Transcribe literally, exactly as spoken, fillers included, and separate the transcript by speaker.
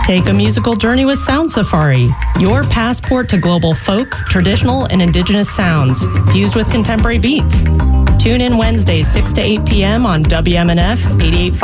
Speaker 1: Take a musical journey with Sound Safari, your passport to global folk, traditional, and indigenous sounds, fused with contemporary beats. Tune in Wednesdays, six to eight p.m. on W M N F eighty-eight point five.